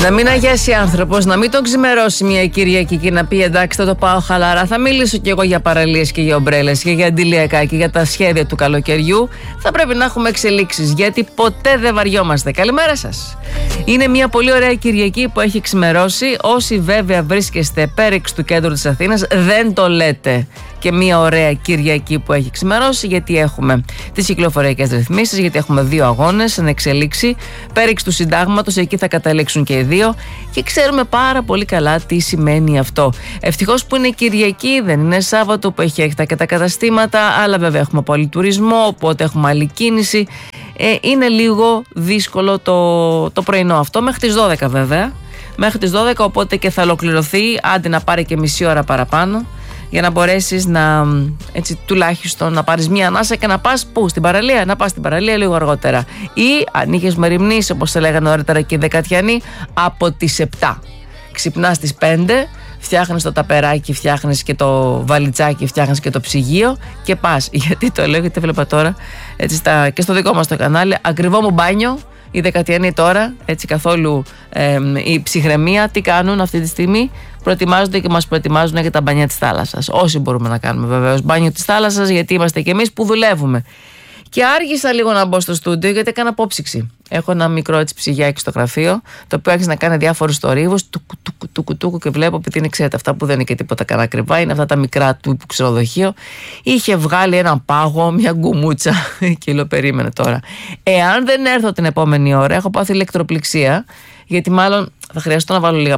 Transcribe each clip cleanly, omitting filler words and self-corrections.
Να μην αγιάσει άνθρωπος, να μην τον ξημερώσει μια Κυριακή και να πει εντάξει, θα το πάω χαλαρά. Θα μιλήσω κι εγώ για παραλίες και για ομπρέλες και για αντιλιακά και για τα σχέδια του καλοκαιριού. Θα πρέπει να έχουμε εξελίξεις, γιατί ποτέ δεν βαριόμαστε. Καλημέρα σας. Είναι μια πολύ ωραία Κυριακή που έχει ξημερώσει. Όσοι βέβαια βρίσκεστε πέριξ του κέντρου της Αθήνας, δεν το λέτε και μια ωραία Κυριακή που έχει ξημερώσει, γιατί έχουμε τις κυκλοφοριακές ρυθμίσεις, γιατί έχουμε 2 αγώνες εν εξελίξη. Πέριξ του Συντάγματος, εκεί θα καταλήξουν και οι 2 και ξέρουμε πάρα πολύ καλά τι σημαίνει αυτό. Ευτυχώς που είναι Κυριακή, δεν είναι Σάββατο που έχει έκτα και τα καταστήματα, αλλά βέβαια έχουμε πολύ τουρισμό, οπότε έχουμε άλλη κίνηση. Είναι λίγο δύσκολο το πρωινό αυτό, μέχρι τις 12 βέβαια. Μέχρι τις 12, οπότε και θα ολοκληρωθεί, άντε να πάρει και μισή ώρα παραπάνω, για να μπορέσεις να, έτσι, τουλάχιστον να πάρεις μία ανάσα και να πας πού, στην παραλία, να πας στην παραλία λίγο αργότερα. Ή αν είχες μεριμνήσει, όπως έλεγαν νωρίτερα και οι Δεκατιανοί, από τις 7. Ξυπνάς στις 5, φτιάχνεις το ταπεράκι, φτιάχνεις και το βαλιτσάκι, φτιάχνεις και το ψυγείο και πας. Γιατί το λέω, γιατί βλέπα τώρα έτσι, και στο δικό μας το κανάλι, ακριβό μου μπάνιο. Οι Δεκατιανοί τώρα, έτσι καθόλου η ψυχραιμία, τι κάνουν αυτή τη στιγμή? Προετοιμάζονται και μας προετοιμάζουν για τα μπάνια της θάλασσας. Όσοι μπορούμε να κάνουμε βεβαίως μπάνιο της θάλασσας, γιατί είμαστε κι εμείς που δουλεύουμε. Και άργησα λίγο να μπω στο στούντιο, γιατί έκανα απόψυξη. Έχω ένα μικρό έτσι ψυγιάκι στο γραφείο, το οποίο άρχισε να κάνει διάφορους θορύβους, τουκου, και βλέπω, επειδή είναι, ξέρετε, αυτά που δεν είναι και τίποτα κανένα ακριβά, είναι αυτά τα μικρά του ξενοδοχείο. Είχε βγάλει έναν πάγο, μια γκουμούτσα, και λέω, περίμενε τώρα. Εάν δεν έρθω την επόμενη ώρα, έχω πάθει ηλεκτροπληξία, γιατί μάλλον θα χρειαστώ να βάλω λίγα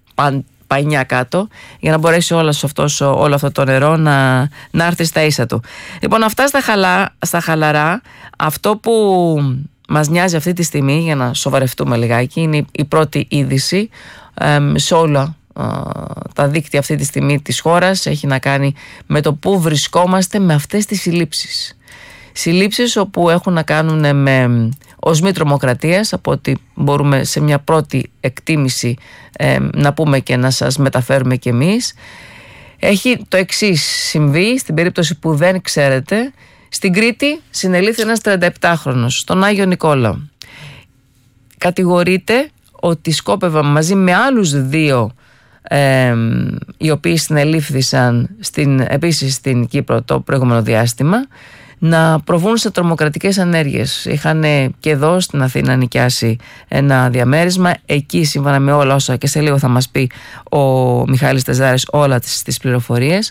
πανιά κάτω για να μπορέσει όλο αυτό το νερό να έρθει στα ίσα του. Λοιπόν, αυτά στα χαλαρά. Αυτό που μας νοιάζει αυτή τη στιγμή, για να σοβαρευτούμε λιγάκι, είναι η πρώτη είδηση σε όλα τα δίκτυα αυτή τη στιγμή της χώρας. Έχει να κάνει με το πού βρισκόμαστε με αυτές τις συλλήψεις. Συλλήψεις όπου έχουν να κάνουν με οσμή τρομοκρατίας, από ό,τι μπορούμε σε μια πρώτη εκτίμηση να πούμε και να σας μεταφέρουμε κι εμείς. Έχει το εξής συμβεί, στην περίπτωση που δεν ξέρετε. Στην Κρήτη συνελήφθη ένας 37χρονος, στον Άγιο Νικόλαο. Κατηγορείται ότι σκόπευε μαζί με άλλους 2 οι οποίοι συνελήφθησαν επίσης στην Κύπρο το προηγούμενο διάστημα, να προβούν σε τρομοκρατικές ενέργειες. Είχαν και εδώ στην Αθήνα νοικιάσει ένα διαμέρισμα. Εκεί, σύμφωνα με όλα όσα, και σε λίγο θα μας πει ο Μιχάλης Τεζάρης όλα τις πληροφορίες,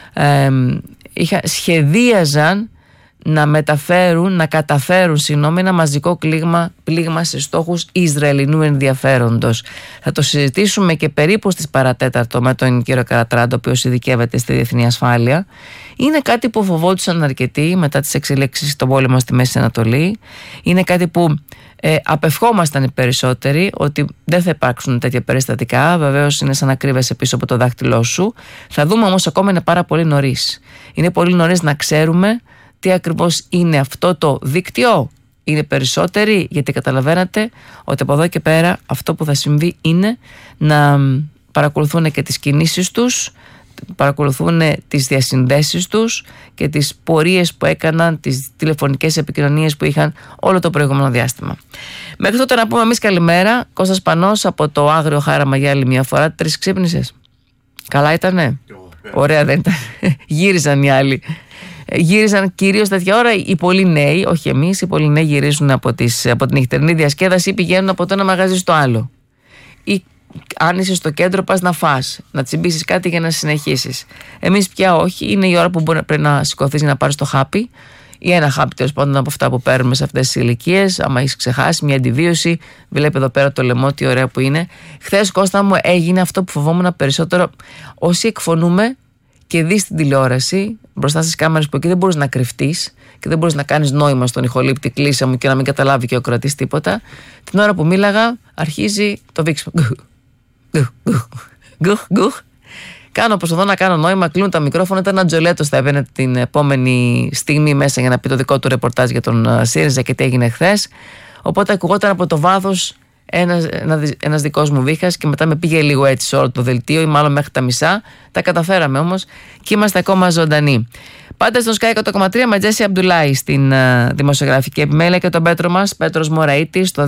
σχεδίαζαν να καταφέρουν ένα μαζικό πλήγμα σε στόχους Ισραηλινού ενδιαφέροντος. Θα το συζητήσουμε και περίπου στις παρατέταρτο με τον κύριο Καρατράντο, ο οποίος ειδικεύεται στη διεθνή ασφάλεια. Είναι κάτι που φοβόντουσαν αρκετοί μετά τις εξελίξεις στον πόλεμο στη Μέση Ανατολή. Είναι κάτι που απευχόμασταν οι περισσότεροι, ότι δεν θα υπάρξουν τέτοια περιστατικά. Βεβαίως είναι σαν να κρύβεσαι πίσω από το δάχτυλό σου. Θα δούμε όμως, ακόμα είναι πάρα πολύ νωρίς. Είναι πολύ νωρίς να ξέρουμε τι ακριβώς είναι αυτό το δίκτυο. Είναι περισσότεροι, γιατί καταλαβαίνετε ότι από εδώ και πέρα αυτό που θα συμβεί είναι να παρακολουθούν και τις κινήσεις τους, παρακολουθούν τις διασυνδέσεις τους και τις πορείες που έκαναν, τις τηλεφωνικές επικοινωνίες που είχαν όλο το προηγούμενο διάστημα. Μέχρι τότε να πούμε εμείς καλημέρα. Κώστας Πανός από το Άγριο Χάραμα για άλλη μια φορά. 3 ξύπνησες? Καλά ήτανε? Ωραία δεν ήταν? Γύριζαν οι άλλοι. Γύριζαν κυρίως τέτοια ώρα οι πολύ νέοι, όχι εμείς. Οι πολύ νέοι γυρίζουν από την νυχτερινή διασκέδαση ή πηγαίνουν από το ένα μαγαζί στο άλλο. Ή αν είσαι στο κέντρο, πας να φας, να τσιμπήσεις κάτι για να συνεχίσεις. Εμείς πια όχι. Είναι η ώρα που πρέπει να σηκωθείς για να πάρεις το χάπι, ή ένα χάπι τέλος πάντων από αυτά που παίρνουμε σε αυτές τις ηλικίες. Άμα έχεις ξεχάσει μια αντιβίωση, βλέπει εδώ πέρα το λαιμό, τι ωραία που είναι. Χθες, Κώστα μου, έγινε αυτό που φοβόμουν περισσότερο. Όσοι εκφωνούμε και δεις την τηλεόραση μπροστά στις κάμερες, που εκεί δεν μπορείς να κρυφτείς και δεν μπορείς να κάνεις νόημα στον ηχολήπτη, κλείσε μου, και να μην καταλάβει και ο κρατής τίποτα. Την ώρα που μίλαγα, αρχίζει το βήξιμο. Γκουχ. Κάνω, προσπαθώ να κάνω νόημα, κλείνουν τα μικρόφωνα. Ήταν ένα Τζολέτος θα έβαινε την επόμενη στιγμή μέσα για να πει το δικό του ρεπορτάζ για τον ΣΥΡΙΖΑ και τι έγινε χθες. Οπότε ακουγόταν από το βάθος ένας δικός μου βήχας και μετά με πήγε λίγο έτσι σε όλο το δελτίο ή μάλλον μέχρι τα μισά. Τα καταφέραμε όμως και είμαστε ακόμα ζωντανοί. Πάντα στον Sky 100,3 με Τζέσι Αμπτουλάη στην δημοσιογραφική επιμέλεια και τον Πέτρο μας, Πέτρος Μωραΐτης, στο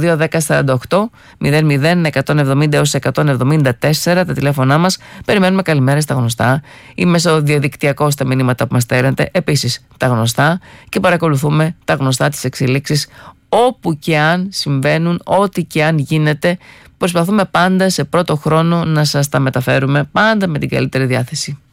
21048-00 170-174 τα τηλέφωνά μας. Περιμένουμε καλημέρα στα γνωστά ή μέσω διαδικτυακό στα μηνύματα που μας στέλνετε. Επίσης τα γνωστά και παρακολουθούμε τα γνωστά της εξελίξης όπου και αν συμβαίνουν, ό,τι και αν γίνεται. Προσπαθούμε πάντα σε πρώτο χρόνο να σας τα μεταφέρουμε πάντα με την καλύτερη διάθεση.